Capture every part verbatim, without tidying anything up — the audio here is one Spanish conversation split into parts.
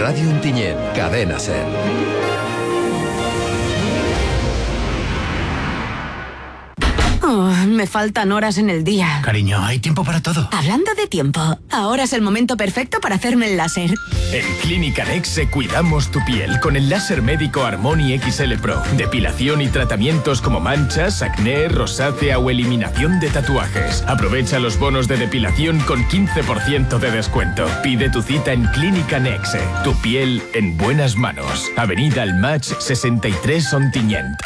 Radio Ontinyent, Cadena SER. Oh, me faltan horas en el día. Cariño, hay tiempo para todo. Hablando de tiempo, ahora es el momento perfecto para hacerme el láser. En Clínica Nexe cuidamos tu piel con el láser médico Harmony X L Pro. Depilación y tratamientos como manchas, acné, rosácea o eliminación de tatuajes. Aprovecha los bonos de depilación con quince por ciento de descuento. Pide tu cita en Clínica Nexe. Tu piel en buenas manos. Avenida Almach sesenta y tres, Ontinyent.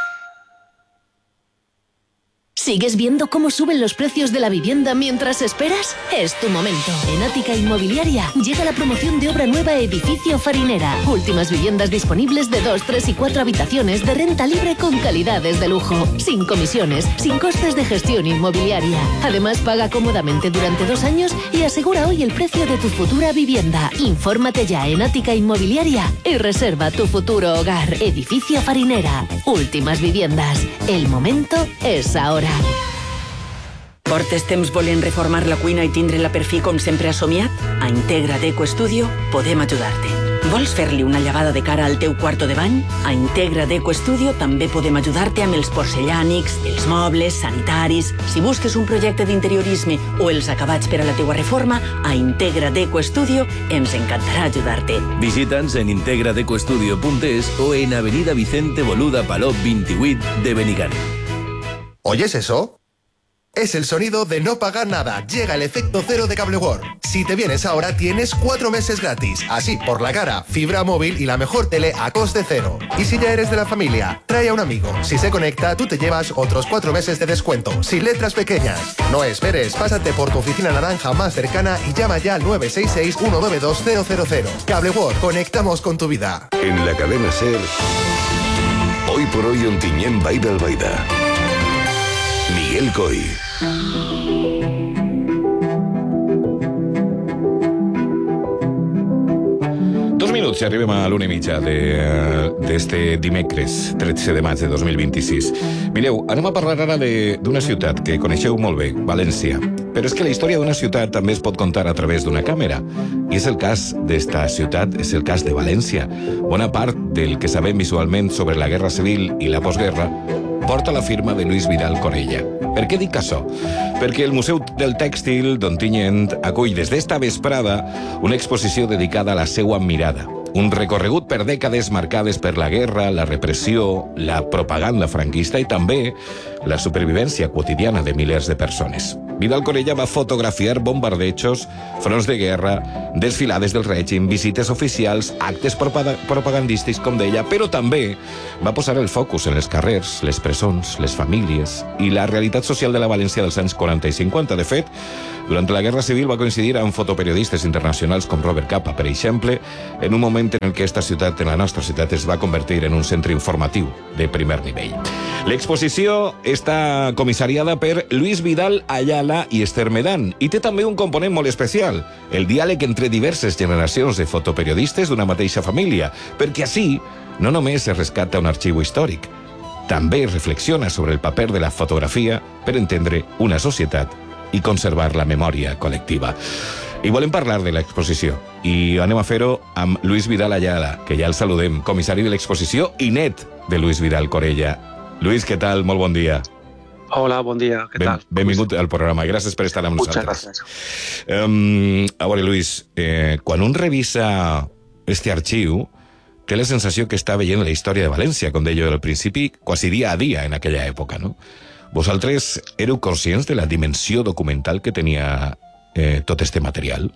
¿Sigues viendo cómo suben los precios de la vivienda mientras esperas? Es tu momento. En Ática Inmobiliaria llega la promoción de obra nueva Edificio Farinera. Últimas viviendas disponibles de dos, tres y cuatro habitaciones de renta libre con calidades de lujo. Sin comisiones, sin costes de gestión inmobiliaria. Además, paga cómodamente durante dos años y asegura hoy el precio de tu futura vivienda. Infórmate ya en Ática Inmobiliaria y reserva tu futuro hogar. Edificio Farinera. Últimas viviendas. El momento es ahora. Portes temps volent reformar la cuina i tindre-la per fi com sempre has somiat? A Integra Deco Studio podem ajudar-te. Vols fer-li una llevada de cara al teu quarto de bany? A Integra Deco Studio també podem ajudar-te amb els porcellànics, els mobles, sanitaris... Si busques un projecte d'interiorisme o els acabats per a la teua reforma, a Integra Deco Studio ens encantarà ajudar-te. Visita'ns en integra deco studio punt es o en Avenida Vicente Boluda Palop vint-i-vuit de Benigànim. ¿Oyes eso? Es el sonido de no pagar nada. Llega el efecto cero de Cable World. Si te vienes ahora, tienes cuatro meses gratis. Así, por la cara, fibra móvil y la mejor tele a coste cero. Y si ya eres de la familia, trae a un amigo. Si se conecta, tú te llevas otros cuatro meses de descuento, sin letras pequeñas. No esperes, pásate por tu oficina naranja más cercana y llama ya al nueve seis seis, uno nueve dos, cero cero cero. Cable World, conectamos con tu vida. En la cadena SER, hoy por hoy Ontinyent Baida al Baida. Miguel Coy. Dos minuts i arribem a l'una i mitja d'este de, dimecres, tretze de maig de dos mil vint-i-sis. Mireu, anem a parlar ara d'una ciutat que coneixeu molt bé, València. Però és que la història d'una ciutat també es pot contar a través d'una càmera. I és el cas d'esta ciutat, és el cas de València. Bona part del que sabem visualment sobre la Guerra Civil i la postguerra porta la firma de Luis Vidal Corella. Per què dic això? Perquè el Museu del Tèxtil d'Ontinyent acull des d'esta vesprada una exposició dedicada a la seua mirada. Un recorregut per dècades marcades per la guerra, la repressió, la propaganda franquista i també la supervivència quotidiana de milers de persones. Vidal Corella va fotografiar bombardejos, fronts de guerra, desfilades del règim, visites oficials, actes propagandístics, com deia, però també va posar el focus en els carrers, les presons, les famílies i la realitat social de la València dels anys quaranta i cinquanta. De fet, durant la Guerra Civil va coincidir amb fotoperiodistes internacionals com Robert Capa, per exemple, en un moment en què esta ciutat, en la nostra ciutat, es va convertir en un centre informatiu de primer nivell. L'exposició està comissariada per Luis Vidal Ayala i Esther Medan i té també un component molt especial, el diàleg entre diverses generacions de fotoperiodistes d'una mateixa família, perquè així no només es rescata un arxiu històric, també reflexiona sobre el paper de la fotografia per entendre una societat i conservar la memòria col·lectiva. I volem parlar de l'exposició, i anem a fer-ho amb Luis Vidal Ayala, que ja el saludem, comissari de l'exposició i net de Luis Vidal Corella. Luis, què tal? Molt bon dia. Hola, bon dia, què ben, tal? Benvingut al programa i gràcies per estar amb Muchas nosaltres. Gracias. Um, a veure, Luis, eh, quan un revisa este arxiu, té la sensació que està veient la història de València, com deia al principi, quasi dia a dia en aquella època, no? Vosaltres éreu conscients de la dimensió documental que tenia eh, tot este material?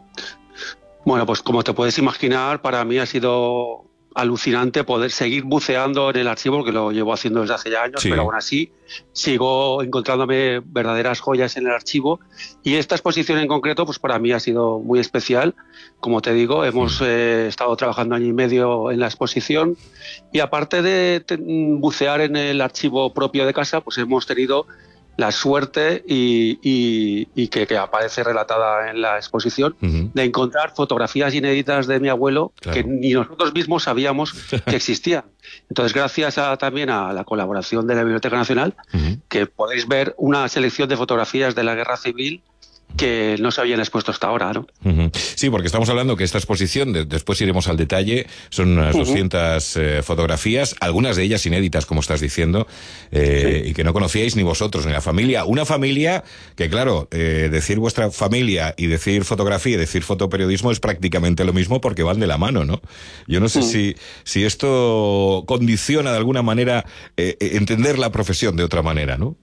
Bueno, pues como te puedes imaginar, para mí ha sido alucinante poder seguir buceando en el archivo, que lo llevo haciendo desde hace ya años, sí. Pero aún así sigo encontrándome verdaderas joyas en el archivo. Y esta exposición en concreto, pues para mí ha sido muy especial. Como te digo, hemos eh, estado trabajando año y medio en la exposición y aparte de te, bucear en el archivo propio de casa, pues hemos tenido la suerte y, y, y que, que aparece relatada en la exposición, uh-huh. de encontrar fotografías inéditas de mi abuelo, claro. que ni nosotros mismos sabíamos que existían. Entonces, gracias a, también a la colaboración de la Biblioteca Nacional, uh-huh. que podéis ver una selección de fotografías de la Guerra Civil que no se habían expuesto hasta ahora, ¿no? Uh-huh. Sí, porque estamos hablando que esta exposición, de, después iremos al detalle, son unas uh-huh. doscientas eh, fotografías, algunas de ellas inéditas, como estás diciendo, eh, sí. y que no conocíais ni vosotros ni la familia. Una familia que, claro, eh, decir vuestra familia y decir fotografía y decir fotoperiodismo es prácticamente lo mismo porque van de la mano, ¿no? Yo no sé uh-huh. si, si esto condiciona de alguna manera eh, entender la profesión de otra manera, ¿no?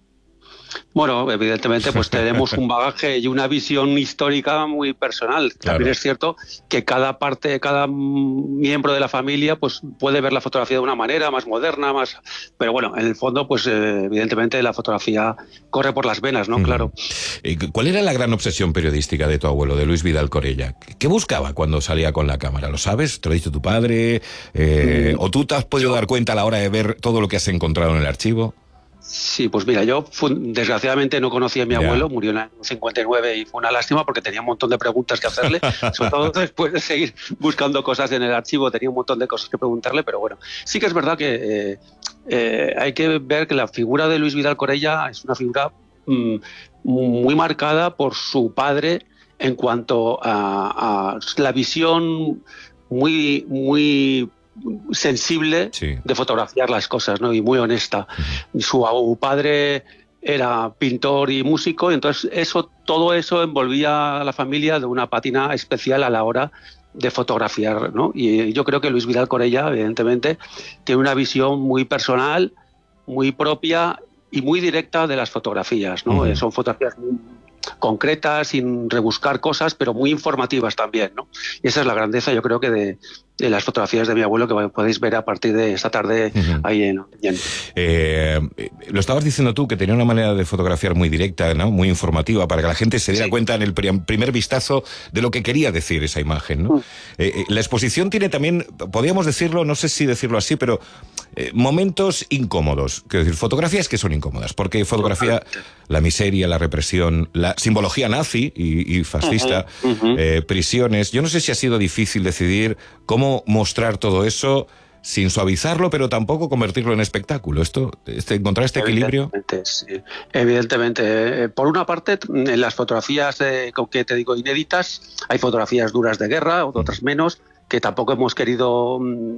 Bueno, evidentemente pues tenemos un bagaje y una visión histórica muy personal. Claro. También es cierto que cada parte, cada miembro de la familia pues puede ver la fotografía de una manera más moderna, más... Pero bueno, en el fondo pues eh, evidentemente la fotografía corre por las venas, ¿no? Mm. Claro. ¿Cuál era la gran obsesión periodística de tu abuelo, de Luis Vidal Corella? ¿Qué buscaba cuando salía con la cámara? ¿Lo sabes? ¿Te lo ha dicho tu padre? Eh, mm. ¿O tú te has podido dar cuenta a la hora de ver todo lo que has encontrado en el archivo? Sí, pues mira, yo desgraciadamente no conocí a mi yeah. abuelo, murió en el año cincuenta y nueve y fue una lástima porque tenía un montón de preguntas que hacerle, sobre todo después de seguir buscando cosas en el archivo, tenía un montón de cosas que preguntarle, pero bueno, sí que es verdad que eh, eh, hay que ver que la figura de Luis Vidal Corella es una figura mm, muy marcada por su padre en cuanto a, a la visión muy, muy sensible sí. de fotografiar las cosas, ¿no? Y muy honesta. Uh-huh. Su padre era pintor y músico, y entonces eso, todo eso envolvía a la familia de una pátina especial a la hora de fotografiar, ¿no? Y yo creo que Luis Vidal Corella, evidentemente, tiene una visión muy personal, muy propia y muy directa de las fotografías, ¿no? Uh-huh. Son fotografías muy concretas, sin rebuscar cosas, pero muy informativas también, ¿no? Y esa es la grandeza, yo creo que de, de las fotografías de mi abuelo que podéis ver a partir de esta tarde uh-huh. ahí en, en... Eh, lo estabas diciendo tú, que tenía una manera de fotografiar muy directa, ¿no? Muy informativa, para que la gente se diera sí. cuenta en el primer vistazo de lo que quería decir esa imagen, ¿no? Uh-huh. Eh, la exposición tiene también, podríamos decirlo, no sé si decirlo así, pero eh, momentos incómodos, quiero decir, fotografías que son incómodas, porque fotografía la miseria, la represión, la simbología nazi y, y fascista, uh-huh. Uh-huh. Eh, prisiones. Yo no sé si ha sido difícil decidir cómo mostrar todo eso sin suavizarlo, pero tampoco convertirlo en espectáculo. Esto, este, encontrar este equilibrio. Evidentemente, sí. Evidentemente. Por una parte, en las fotografías eh, que te digo inéditas, hay fotografías duras de guerra, otras uh-huh. menos, que tampoco hemos querido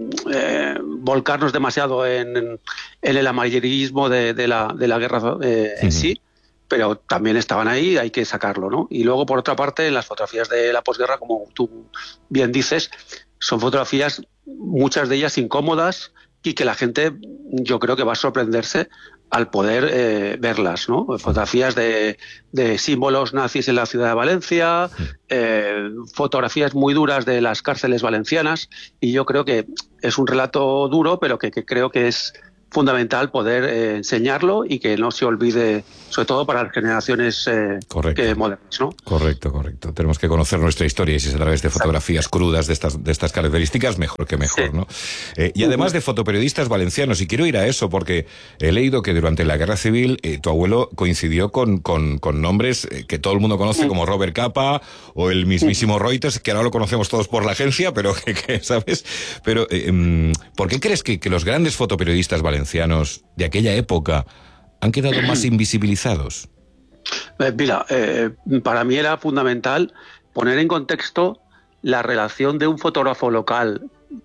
eh, volcarnos demasiado en, en el amarillismo de, de, la, de la guerra eh, uh-huh. en sí. Pero también estaban ahí, hay que sacarlo, ¿no? Y luego, por otra parte, las fotografías de la posguerra, como tú bien dices, son fotografías, muchas de ellas incómodas, y que la gente, yo creo que va a sorprenderse al poder eh, verlas, ¿no? Fotografías de, de símbolos nazis en la ciudad de Valencia, eh, fotografías muy duras de las cárceles valencianas, y yo creo que es un relato duro, pero que, que creo que es fundamental poder eh, enseñarlo y que no se olvide, sobre todo para las generaciones eh, que modernas, ¿no? Correcto, correcto. Tenemos que conocer nuestra historia y si es a través de fotografías Exacto. crudas de estas, de estas características, mejor que mejor, sí. ¿no? Eh, y además de fotoperiodistas valencianos, y quiero ir a eso porque he leído que durante la Guerra Civil eh, tu abuelo coincidió con, con, con nombres eh, que todo el mundo conoce, sí. como Robert Capa o el mismísimo sí. Reuters, que ahora lo conocemos todos por la agencia, pero que, que ¿sabes? Pero, eh, ¿por qué crees que, que los grandes fotoperiodistas valencianos de aquella época han quedado más invisibilizados? Eh, mira, eh, para mí era fundamental poner en contexto la relación de un fotógrafo local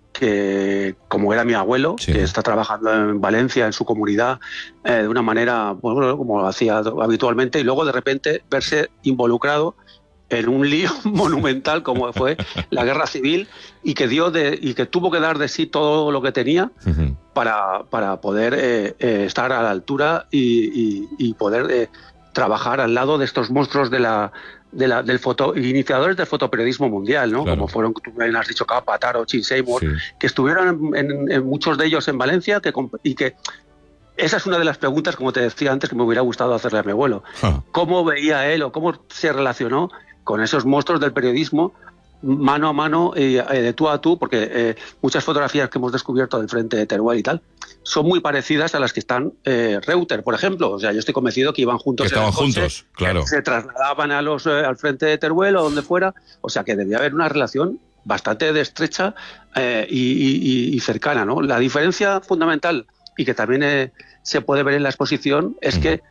que, como era mi abuelo, sí. que está trabajando en Valencia, en su comunidad, eh, de una manera, bueno, como lo hacía habitualmente, y luego de repente verse involucrado en un lío monumental como fue la Guerra Civil y que dio de y que tuvo que dar de sí todo lo que tenía uh-huh. para, para poder eh, eh, estar a la altura y, y, y poder eh, trabajar al lado de estos monstruos de la de la del foto iniciadores del fotoperiodismo mundial, ¿no? Claro. Como fueron, tú bien has dicho, Capa, Taro, Chin Seymour, sí. que estuvieron en, en, en muchos de ellos en Valencia que, y que esa es una de las preguntas, como te decía antes, que me hubiera gustado hacerle a mi abuelo. Uh-huh. ¿Cómo veía él o cómo se relacionó con esos monstruos del periodismo mano a mano, eh, de tú a tú, porque eh, muchas fotografías que hemos descubierto del frente de Teruel y tal son muy parecidas a las que están eh, Reuter, por ejemplo. O sea, yo estoy convencido que iban juntos. Que estaban en el coche, juntos, claro. Se trasladaban a los, eh, al frente de Teruel o donde fuera. O sea, que debía haber una relación bastante de estrecha eh, y, y, y cercana, ¿no? La diferencia fundamental, y que también eh, se puede ver en la exposición, es mm. que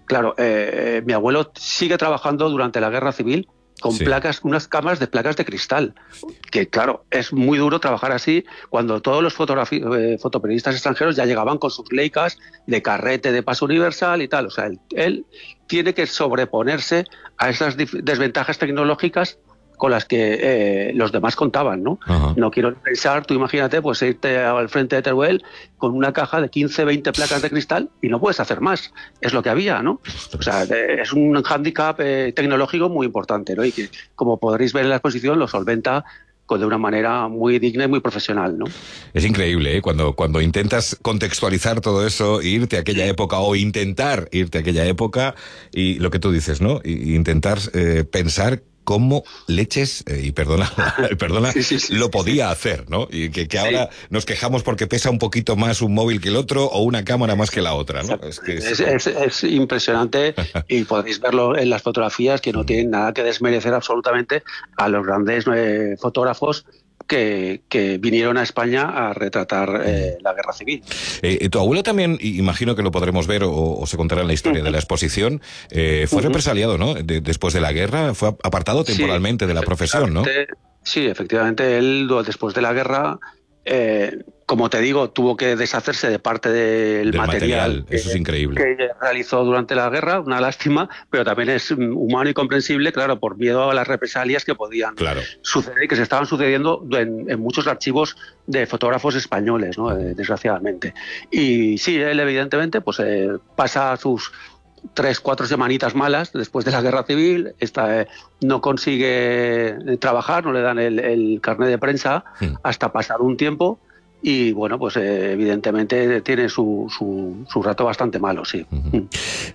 claro, eh, mi abuelo sigue trabajando durante la Guerra Civil con sí. placas, unas cámaras de placas de cristal, que claro, es muy duro trabajar así cuando todos los eh, fotoperiodistas extranjeros ya llegaban con sus Leicas de carrete de paso universal y tal. O sea, él, él tiene que sobreponerse a esas desventajas tecnológicas con las que eh, los demás contaban, ¿no? Ajá. No quiero pensar, tú imagínate, pues irte al frente de Teruel con una caja de quince, veinte placas de cristal y no puedes hacer más. Es lo que había, ¿no? O sea, es un hándicap eh, tecnológico muy importante, ¿no? Y que, como podréis ver en la exposición, lo solventa de una manera muy digna y muy profesional, ¿no? Es increíble, ¿eh? Cuando, cuando intentas contextualizar todo eso, irte a aquella época o intentar irte a aquella época y lo que tú dices, ¿no? Y intentar eh, pensar cómo leches, eh, y perdona, perdona sí, sí, sí, lo podía sí. hacer, ¿no? Y que, que ahora sí. nos quejamos porque pesa un poquito más un móvil que el otro o una cámara más que la otra, ¿no? Es, que es... Es, es, es impresionante y podéis verlo en las fotografías que no tienen nada que desmerecer absolutamente a los grandes eh, fotógrafos Que, que vinieron a España a retratar eh, la Guerra Civil. Eh, tu abuelo también, imagino que lo podremos ver o, o se contará en la historia uh-huh. de la exposición, eh, fue uh-huh. represaliado, ¿no? De, después de la guerra, fue apartado temporalmente sí, de la profesión, ¿no? Sí, efectivamente, él después de la guerra, eh, como te digo, tuvo que deshacerse de parte del, del material, material. Que, eso es increíble. Que realizó durante la guerra, una lástima, pero también es humano y comprensible, claro, por miedo a las represalias que podían claro. suceder y que se estaban sucediendo en, en muchos archivos de fotógrafos españoles, ¿no? Eh, desgraciadamente. Y sí, él evidentemente pues eh, pasa sus tres, cuatro semanitas malas después de la Guerra Civil, esta, eh, no consigue trabajar, no le dan el, el carnet de prensa sí. hasta pasar un tiempo. Y bueno, pues eh, evidentemente tiene su, su, su rato bastante malo, sí. Uh-huh.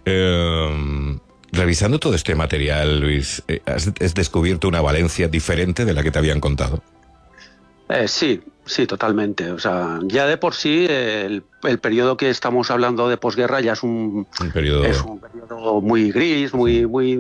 eh, revisando todo este material, Luis, eh, ¿has, ¿has descubierto una Valencia diferente de la que te habían contado? Eh, sí, sí, totalmente. O sea, ya de por sí el, el periodo que estamos hablando de posguerra ya es un, un periodo es un periodo muy gris, muy muy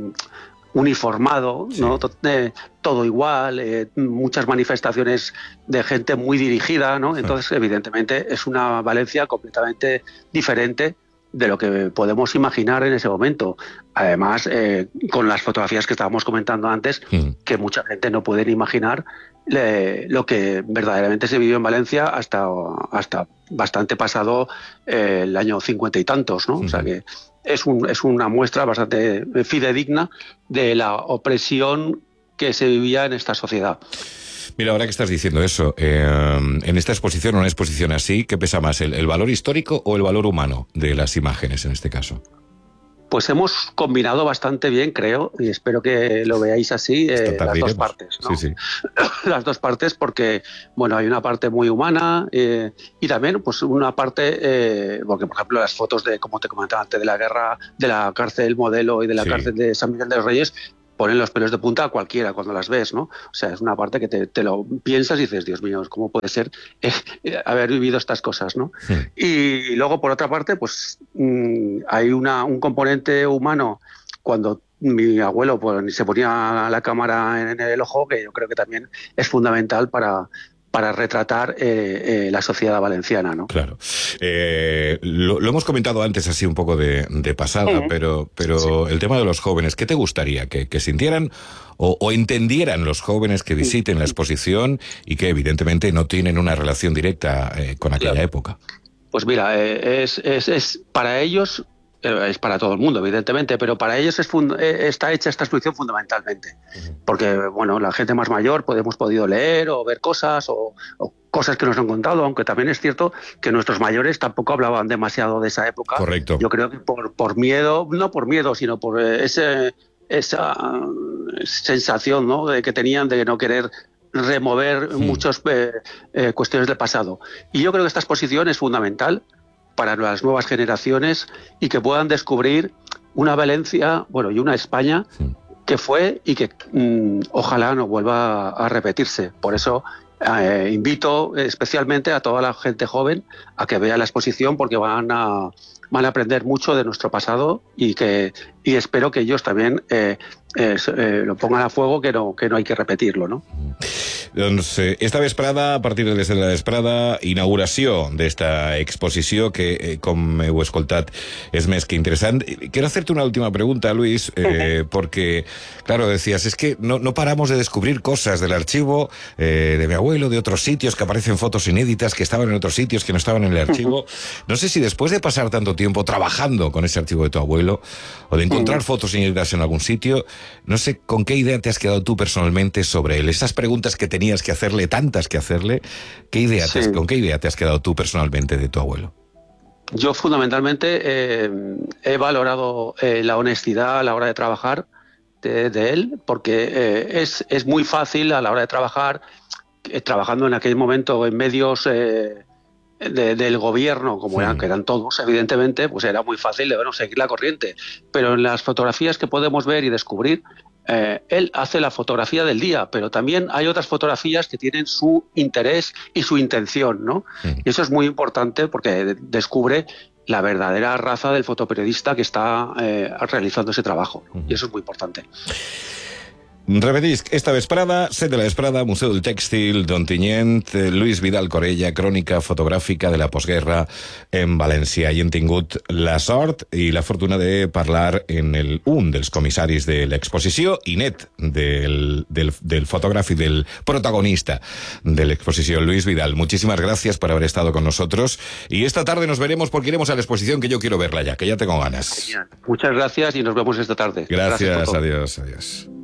uniformado, sí. ¿no? Eh, todo igual, eh, muchas manifestaciones de gente muy dirigida, ¿no? Entonces, sí. evidentemente, es una Valencia completamente diferente de lo que podemos imaginar en ese momento. Además, eh, con las fotografías que estábamos comentando antes, sí. que mucha gente no puede ni imaginar le, lo que verdaderamente se vivió en Valencia hasta, hasta bastante pasado eh, el año cincuenta y tantos, ¿no? Sí. O sea que es, un, es una muestra bastante fidedigna de la opresión que se vivía en esta sociedad. Mira, ahora que estás diciendo eso, eh, en esta exposición, una exposición así, ¿qué pesa más, el, el valor histórico o el valor humano de las imágenes en este caso? Pues hemos combinado bastante bien, creo, y espero que lo veáis así, eh, las dos partes, ¿no? Sí, sí. Las dos partes, porque, bueno, hay una parte muy humana eh, y también, pues, una parte, eh, porque, por ejemplo, las fotos de, como te comentaba antes, de la guerra, de la cárcel Modelo y de la sí. cárcel de San Miguel de los Reyes, ponen los pelos de punta a cualquiera cuando las ves, ¿no? O sea, es una parte que te, te lo piensas y dices, Dios mío, ¿cómo puede ser eh, haber vivido estas cosas, ¿no? Sí. Y luego, por otra parte, pues mmm, hay una, un componente humano cuando mi abuelo pues, se ponía la cámara en el ojo, que yo creo que también es fundamental para... para retratar eh, eh, la sociedad valenciana, ¿no? Claro. Eh, lo, lo hemos comentado antes así un poco de, de pasada, uh-huh. pero, pero sí. el tema de los jóvenes, ¿qué te gustaría? ¿Que, que sintieran o, o entendieran los jóvenes que visiten uh-huh. la exposición y que evidentemente no tienen una relación directa eh, con aquella claro. época? Pues mira, eh, es, es, es para ellos... Es para todo el mundo, evidentemente, pero para ellos es fund- está hecha esta exposición fundamentalmente. Porque, bueno, la gente más mayor pues, hemos podido leer o ver cosas o, o cosas que nos han contado, aunque también es cierto que nuestros mayores tampoco hablaban demasiado de esa época. Correcto. Yo creo que por, por miedo, no por miedo, sino por ese, esa sensación, ¿no? de que tenían de no querer remover sí. muchas eh, eh, cuestiones del pasado. Y yo creo que esta exposición es fundamental para las nuevas generaciones y que puedan descubrir una Valencia, bueno, y una España sí. que fue y que mmm, ojalá no vuelva a repetirse. Por eso eh, invito especialmente a toda la gente joven a que vea la exposición porque van a, van a aprender mucho de nuestro pasado y que y espero que ellos también eh, eh, eh, lo pongan a fuego, que no, que no hay que repetirlo, ¿no? Doncs eh, esta vesprada, a partir de les de la vesprada, inauguració d'esta exposició que, eh, com heu escoltat, és més que interessant. Quiero hacerte una última pregunta, Luis, eh, porque, claro, decías, es que no, no paramos de descubrir cosas del archivo eh, de mi abuelo, de otros sitios, que aparecen fotos inéditas, que estaban en otros sitios, que no estaban en el archivo. No sé si después de pasar tanto tiempo trabajando con ese archivo de tu abuelo, o de encontrar fotos inéditas en algún sitio, no sé con qué idea te has quedado tú personalmente sobre él. Esas preguntas que tenías que hacerle, tantas que hacerle, ¿qué idea sí. te has, ¿con qué idea te has quedado tú personalmente de tu abuelo? Yo fundamentalmente eh, he valorado eh, la honestidad a la hora de trabajar de, de él, porque eh, es, es muy fácil a la hora de trabajar, eh, trabajando en aquel momento en medios eh, de, del gobierno, como sí. eran, que eran todos, evidentemente, pues era muy fácil de bueno, seguir la corriente. Pero en las fotografías que podemos ver y descubrir, Eh, él hace la fotografía del día, pero también hay otras fotografías que tienen su interés y su intención, ¿no? Mm. Y eso es muy importante porque descubre la verdadera raza del fotoperiodista que está eh, realizando ese trabajo. Mm. Y eso es muy importante. Repetisc, esta vesprada, set de la vesprada, Museu del Tèxtil d'Ontinyent, Luis Vidal Corella, crònica fotogràfica de la postguerra en València. I hem tingut la sort i la fortuna de parlar en el, un dels comissaris de l'exposició i net del, del, del fotògraf i del protagonista de l'exposició, Luis Vidal. Muchísimas gracias por haber estado con nosotros y esta tarde nos veremos porque iremos a la exposición que yo quiero verla ya, que ya tengo ganas. Genial. Muchas gracias y nos vemos esta tarde. Gracias, gracias adiós, adiós.